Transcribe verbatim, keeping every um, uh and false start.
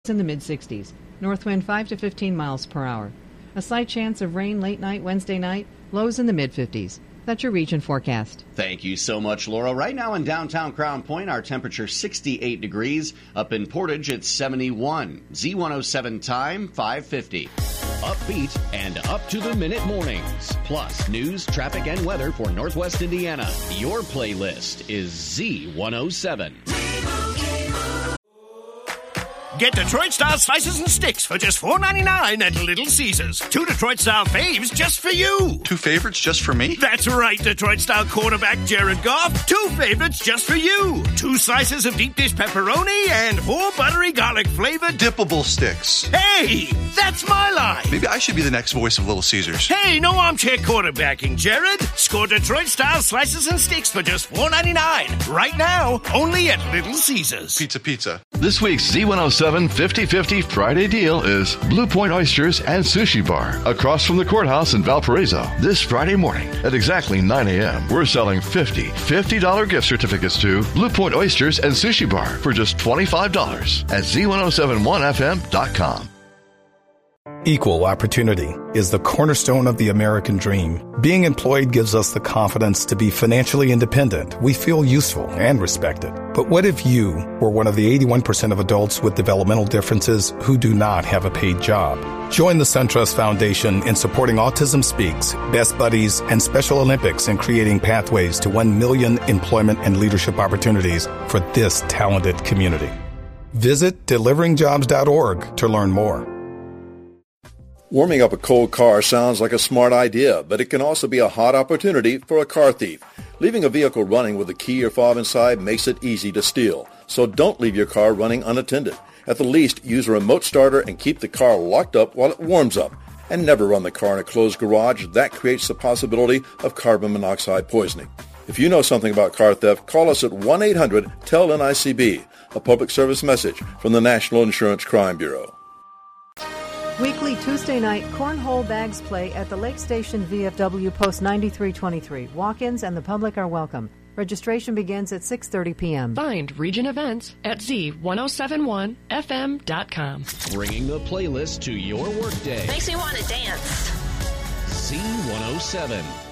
in the mid sixties. North wind five to fifteen miles per hour. A slight chance of rain late night Wednesday night. Lows in the mid fifties. That's your region forecast. Thank you so much, Laura. Right now in downtown Crown Point, our temperature sixty-eight degrees. Up in Portage, it's seventy-one. Z one oh seven time, five fifty. Upbeat and up-to-the-minute mornings. Plus, news, traffic, and weather for Northwest Indiana. Your playlist is Z one oh seven. Get Detroit-style slices and sticks for just four ninety-nine at Little Caesars. Two Detroit-style faves just for you. Two favorites just for me? That's right, Detroit-style quarterback Jared Goff. Two favorites just for you. Two slices of deep dish pepperoni and four buttery garlic-flavored dippable sticks. Hey, that's my line. Maybe I should be the next voice of Little Caesars. Hey, no armchair quarterbacking, Jared. Score Detroit-style slices and sticks for just four ninety-nine. Right now, only at Little Caesars. Pizza, pizza. This week's Z one oh seven fifty fifty Friday deal is Blue Point Oysters and Sushi Bar across from the courthouse in Valparaiso. This Friday morning at exactly nine a.m. we're selling fifty fifty dollars gift certificates to Blue Point Oysters and Sushi Bar for just twenty-five dollars at Z one oh seven one F M dot com. Equal opportunity is the cornerstone of the American dream. Being employed gives us the confidence to be financially independent. We feel useful and respected. But what if you were one of the eighty-one percent of adults with developmental differences who do not have a paid job? Join the SunTrust Foundation in supporting Autism Speaks, Best Buddies, and Special Olympics in creating pathways to one million employment and leadership opportunities for this talented community. Visit delivering jobs dot org to learn more. Warming up a cold car sounds like a smart idea, but it can also be a hot opportunity for a car thief. Leaving a vehicle running with a key or fob inside makes it easy to steal. So don't leave your car running unattended. At the least, use a remote starter and keep the car locked up while it warms up. And never run the car in a closed garage. That creates the possibility of carbon monoxide poisoning. If you know something about car theft, call us at one eight hundred T E L N I C B, a public service message from the National Insurance Crime Bureau. Weekly Tuesday night cornhole bags play at the Lake Station V F W Post ninety-three twenty-three. Walk-ins and the public are welcome. Registration begins at six thirty p.m. Find region events at Z ten seventy-one F M dot com. Bringing the playlist to your workday. Makes me want to dance. Z one oh seven.